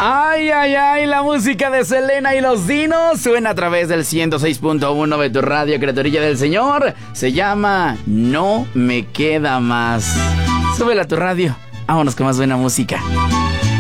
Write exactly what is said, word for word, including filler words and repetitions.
Ay, ay, ay, la música de Selena y los Dinos suena a través del ciento seis punto uno de tu radio, criaturilla del Señor. Se llama No Me Queda Más. Súbela a tu radio. Vámonos con más buena música.